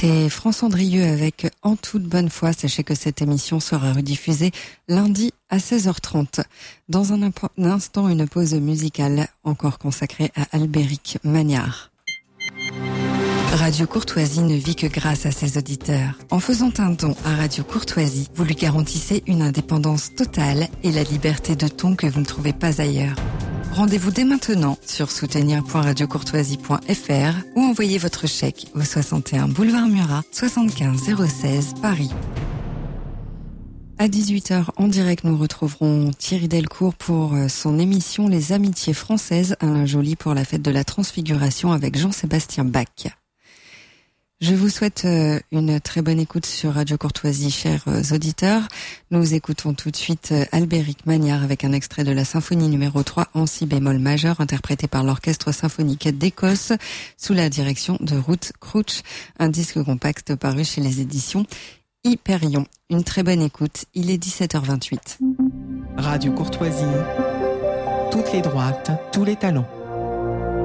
C'était France Andrieux avec En toute bonne foi. Sachez que cette émission sera rediffusée lundi à 16h30. Dans un instant, une pause musicale encore consacrée à Albéric Magnard. Radio Courtoisie ne vit que grâce à ses auditeurs. En faisant un don à Radio Courtoisie, vous lui garantissez une indépendance totale et la liberté de ton que vous ne trouvez pas ailleurs. Rendez-vous dès maintenant sur soutenir.radiocourtoisie.fr ou envoyez votre chèque au 61 boulevard Murat, 75 016 Paris. À 18h en direct, nous retrouverons Thierry Delcourt pour son émission Les Amitiés Françaises, Alain Joly pour la fête de la Transfiguration avec Jean-Sébastien Bach. Je vous souhaite une très bonne écoute sur Radio Courtoisie, chers auditeurs. Nous écoutons tout de suite Albéric Magnard avec un extrait de la symphonie numéro 3 en si bémol majeur, interprété par l'Orchestre Symphonique d'Écosse, sous la direction de Ruth Crouch, un disque compact paru chez les éditions Hyperion. Une très bonne écoute, il est 17h28. Radio Courtoisie, toutes les droites, tous les talents.